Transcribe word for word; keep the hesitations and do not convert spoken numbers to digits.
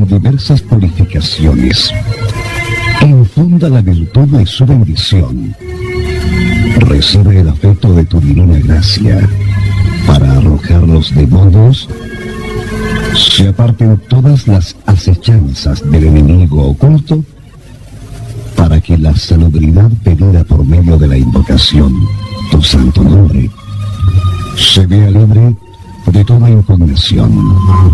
con diversas purificaciones, infunda la virtud de su bendición. Recibe el afecto de tu divina gracia, para arrojar los demonios, se aparten todas las acechanzas del enemigo oculto, para que la salubridad pedida por medio de la invocación, tu santo nombre, se vea libre de toda impugnación.